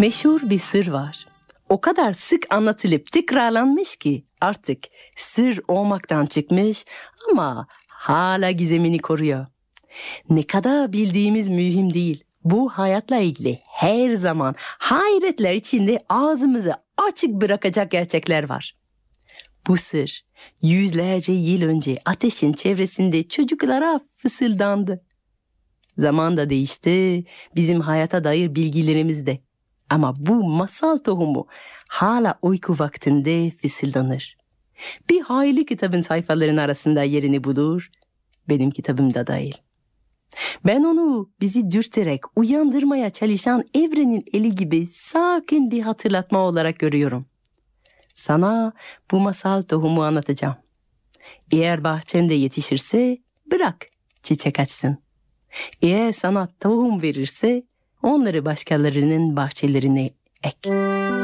Meşhur bir sır var. O kadar sık anlatılıp tekrarlanmış ki artık sır olmaktan çıkmış ama hala gizemini koruyor. Ne kadar bildiğimiz mühim değil. Bu hayatla ilgili her zaman hayretler içinde ağzımızı açık bırakacak gerçekler var. Bu sır yüzlerce yıl önce ateşin çevresinde çocuklara fısıldandı. Zaman da değişti, bizim hayata dair bilgilerimiz de. Ama bu masal tohumu hala uyku vaktinde fısıldanır. Bir hayli kitabın sayfalarının arasında yerini bulur, benim kitabım da dahil. Ben onu bizi dürterek uyandırmaya çalışan evrenin eli gibi sakin bir hatırlatma olarak görüyorum. Sana bu masal tohumu anlatacağım. Eğer bahçende yetişirse bırak çiçek açsın. Eğer sana tohum verirse onları başkalarının bahçelerine ek.